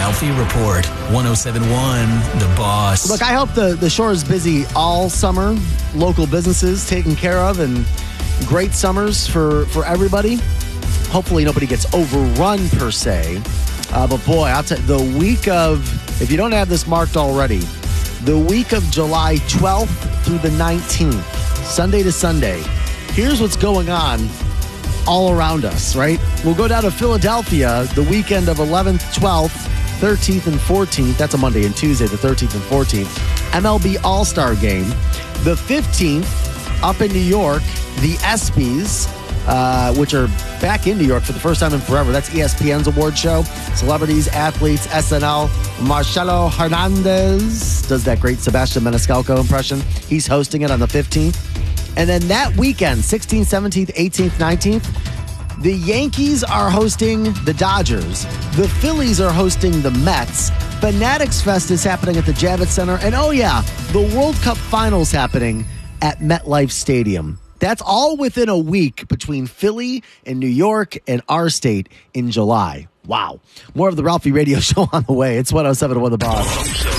Ralphie Report. 107.1 The Boss. Look, I hope the shore is busy all summer. Local businesses taken care of and great summers for everybody. Hopefully nobody gets overrun per se. But boy, I'll tell you, the week of, if you don't have this marked already, the week of July 12th through the 19th, Sunday to Sunday, here's what's going on all around us, right? We'll go down to Philadelphia the weekend of 11th, 12th, 13th, and 14th. That's a Monday and Tuesday, the 13th and 14th. MLB All-Star Game. The 15th, up in New York, the ESPYs, which are back in New York for the first time in forever. That's ESPN's award show. Celebrities, athletes, SNL. Marcelo Hernandez does that great Sebastian Maniscalco impression. He's hosting it on the 15th. And then that weekend, 16th, 17th, 18th, 19th, the Yankees are hosting the Dodgers. The Phillies are hosting the Mets. Fanatics Fest is happening at the Javits Center. And oh yeah, the World Cup Finals happening at MetLife Stadium. That's all within a week between Philly and New York and our state in July. Wow. More of the Ralphie Radio Show on the way. It's 107.1 The Boss.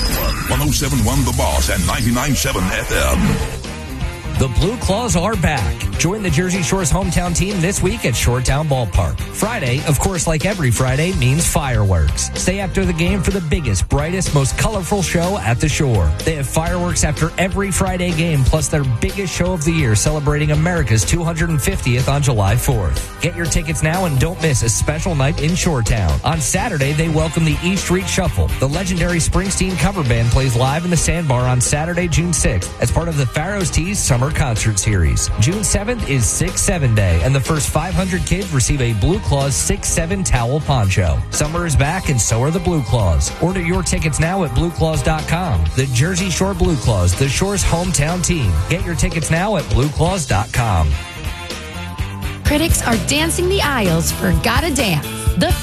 107.1 The Boss and 99.7 FM. The Blue Claws are back. Join the Jersey Shore's hometown team this week at Shoretown Ballpark. Friday, of course, like every Friday, means fireworks. Stay after the game for the biggest, brightest, most colorful show at the Shore. They have fireworks after every Friday game, plus their biggest show of the year, celebrating America's 250th on July 4th. Get your tickets now and don't miss a special night in Shoretown. On Saturday, they welcome the E Street Shuffle. The legendary Springsteen cover band plays live in the Sandbar on Saturday, June 6th, as part of the Pharaoh's Tees Summer Concert Series. June 7th is 6-7 Day, and the first 500 kids receive a Blue Claws 6-7 towel poncho. Summer is back, and so are the Blue Claws. Order your tickets now at BlueClaws.com. The Jersey Shore Blue Claws, the Shore's hometown team. Get your tickets now at BlueClaws.com. Critics are dancing the aisles for Gotta Dance. The